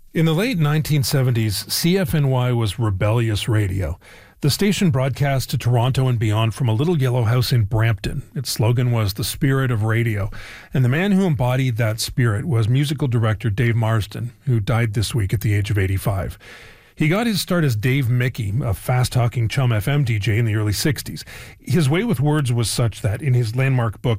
In the late 1970s, CFNY was rebellious radio. The station broadcast to Toronto and beyond from a little yellow house in Brampton. Its slogan was "The Spirit of Radio." And the man who embodied that spirit was musical director Dave Marsden, who died this week at the age of 85. He got his start as Dave Mickey, a fast-talking Chum FM DJ in the early 60s. His way with words was such that in his landmark book,